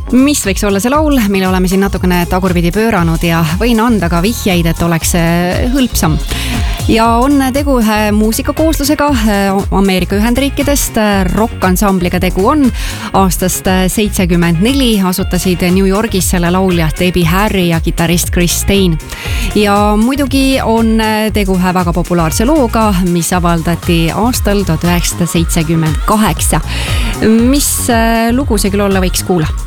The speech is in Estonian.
Mis võiks olla see laul, mille oleme siin natukene tagurpidi pööranud ja võin anda ka vihjeid, et oleks hõlpsam. Ja on tegu ühe muusikakooslusega Ameerika Ühendriikidest, rockansambliga tegu on. Aastast 74 asutasid New Yorgis selle lauljad Debbie Harry ja kitarrist Chris Stein. Ja muidugi on tegu ühe väga populaarse looga, mis avaldati aastal 1978. Mis lugu see küll olla võiks kuula?